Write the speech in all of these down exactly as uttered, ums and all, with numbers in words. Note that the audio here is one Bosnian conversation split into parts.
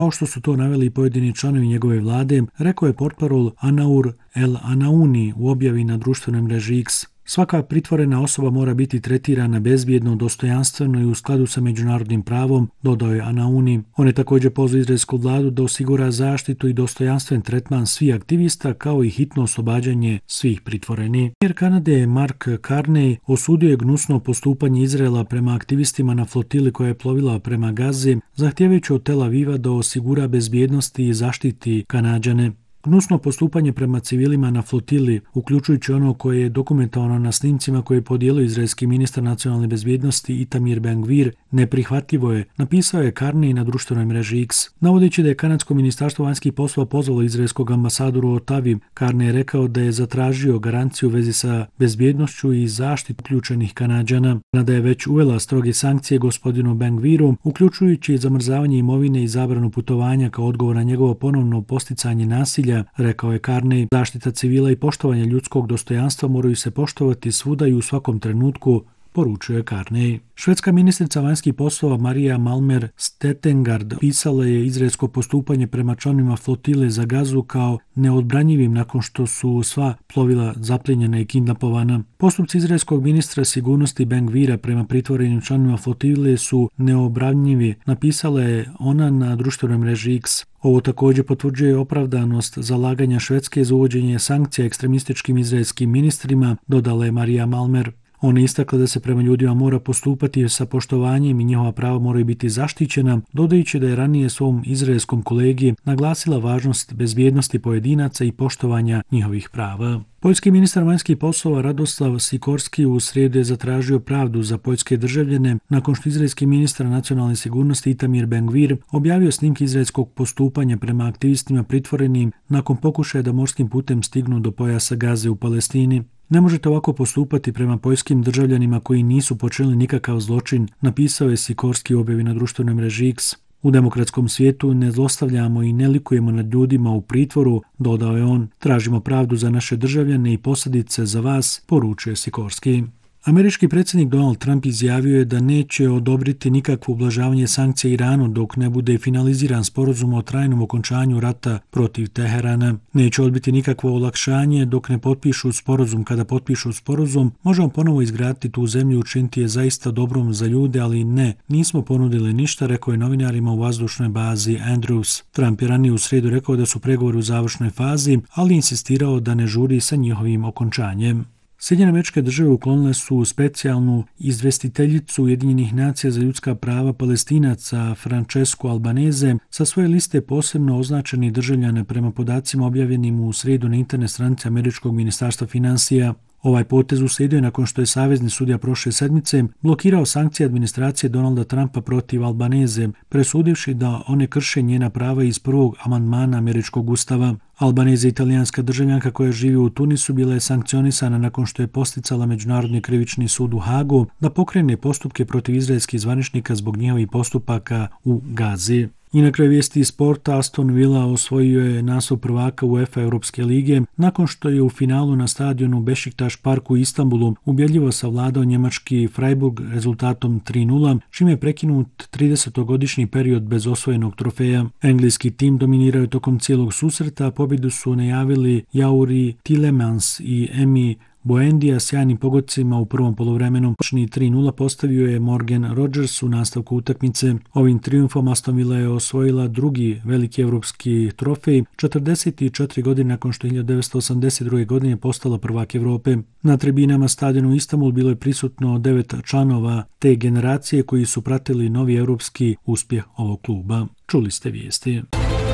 Kao što su to naveli pojedini članovi njegove vlade, rekao je portparol Anaur El Anauni u objavi na društvenoj mreži X. Svaka pritvorena osoba mora biti tretirana bezbjedno, dostojanstveno i u skladu sa međunarodnim pravom, dodao je Anauni. On je također pozvao izraelsku vladu da osigura zaštitu i dostojanstven tretman svih aktivista kao i hitno oslobađanje svih pritvorenih. Premijer Kanade Mark Carney osudio je gnusno postupanje Izraela prema aktivistima na flotili koja je plovila prema Gazi, zahtijevajući od Tel Aviva da osigura bezbjednosti i zaštiti Kanađane. Gnusno postupanje prema civilima na flotili, uključujući ono koje je dokumentovano na snimcima koje je podijelio izraelski ministar nacionalne bezbjednosti Itamar Ben-Gvir, neprihvatljivo je, napisao je Carney na društvenoj mreži X. Navodeći da je kanadsko ministarstvo vanjskih poslova pozvalo izraelskog ambasadoru u Otavi, Carney je rekao da je zatražio garanciju u vezi sa bezbjednošću i zaštitu uključenih Kanađana. Kanada je već uvela stroge sankcije gospodinu Ben-Gviru, uključujući zamrzavanje imovine i zabranu putovanja kao odgovor na njegovo ponovno posticanje nasilja, rekao je Carney. Zaštita civila i poštovanje ljudskog dostojanstva moraju se poštovati svuda i u svakom trenutku, poručio je Carney. Švedska ministrica vanjskih poslova Maria Malmer Stetengard pisala je izraelsko postupanje prema članovima flotile za Gazu kao neodbranjivim nakon što su sva plovila zaplijenjena i kidnapovana. Postupci izraelskog ministra sigurnosti Ben-Gvira prema pritvorenim članovima flotile su neobranjivi, napisala je ona na društvenoj mreži X. Ovo također potvrđuje opravdanost zalaganja Švedske za uvođenje sankcija ekstremističkim izraelskim ministrima, dodala je Maria Malmer. Ona je istakla da se prema ljudima mora postupati sa poštovanjem i njihova prava moraju biti zaštićena, dodajući da je ranije svom izraelskom kolegi naglasila važnost bezbjednosti pojedinaca i poštovanja njihovih prava. Poljski ministar vanjskih poslova Radoslav Sikorski u srijedu je zatražio pravdu za poljske državljane nakon što izraelski ministar nacionalne sigurnosti Itamar Ben-Gvir objavio snimke izraelskog postupanja prema aktivistima pritvorenim nakon pokušaja da morskim putem stignu do pojasa Gaze u Palestini. Ne možete ovako postupati prema poljskim državljanima koji nisu počinili nikakav zločin, napisao je Sikorski u objavi na društvenoj mreži X. U demokratskom svijetu ne zlostavljamo i ne likujemo nad ljudima u pritvoru, dodao je on. Tražimo pravdu za naše državljane i posljedice za vas, poručuje Sikorski. Američki predsjednik Donald Trump izjavio je da neće odobriti nikakvo ublažavanje sankcija Iranu dok ne bude finaliziran sporazum o trajnom okončanju rata protiv Teherana. Neće odbiti nikakvo olakšanje dok ne potpišu sporazum. Kada potpišu sporazum, možemo ponovo izgraditi tu zemlju, učiniti je zaista dobrom za ljude, ali ne, nismo ponudili ništa, rekao je novinarima u vazdušnoj bazi Andrews. Trump je ranije u srijedu rekao da su pregovori u završnoj fazi, ali insistirao da ne žuri sa njihovim okončanjem. Sjedinjene Američke Države uklonile su specijalnu izvjestiteljicu Ujedinjenih nacija za ljudska prava Palestinaca Francesku Albanese sa svoje liste posebno označenih državljana prema podacima objavljenim u srijedu na internet stranici Američkog ministarstva financija. Ovaj potez uslijedio je nakon što je savezni sudija prošle sedmice blokirao sankcije administracije Donalda Trumpa protiv Albanese, presudivši da one krše njena prava iz prvog amandmana američkog ustava. Albanese, italijanska državljanka koja živi u Tunisu, bila je sankcionisana nakon što je posticala Međunarodni krivični sud u Hagu da pokrene postupke protiv izraelskih zvaničnika zbog njihovih postupaka u Gazi. I na kraju vijesti iz sporta, Aston Villa osvojio je naslov prvaka UEFA Europske lige nakon što je u finalu na stadionu Bešiktaš Park u Istanbulu ubjedljivo savladao njemački Freiburg rezultatom tri nula, čime je prekinut tridesetogodišnji period bez osvojenog trofeja. Engleski tim dominirao je tokom cijelog susreta, pobjedu su najavili Youri Tielemans i Emi Buendija sjajnim pogodcima u prvom poluvremenu. Počni tri nula postavio je Morgan Rogers u nastavku utakmice. Ovim trijumfom Aston Villa je osvojila drugi veliki evropski trofej četrdeset četiri godine nakon što je hiljadu devetsto osamdeset druge. godine postala prvak Europe. Na tribinama stadionu Istanbul bilo je prisutno devet članova te generacije koji su pratili novi evropski uspjeh ovog kluba. Čuli ste vijesti.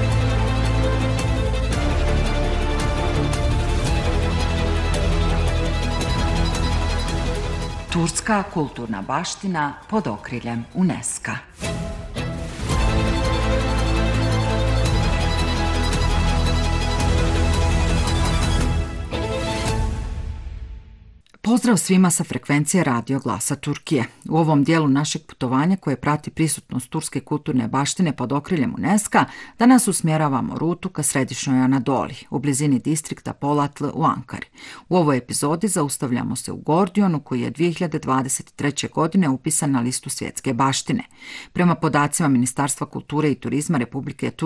Turska kulturna baština pod okriljem UNESCO. Pozdrav svima sa frekvencije Radio Glasa Turkije. U ovom dijelu našeg putovanja koje prati prisutnost turske kulturne baštine pod okriljem UNESCO, danas usmjeravamo rutu ka središnjoj Anadoli, u blizini distrikta Polatl u Ankari. U ovoj epizodi zaustavljamo se u Gordionu koji je dvije hiljade dvadeset treće. godine upisan na listu svjetske baštine. Prema podacima Ministarstva kulture i turizma Republike Turske,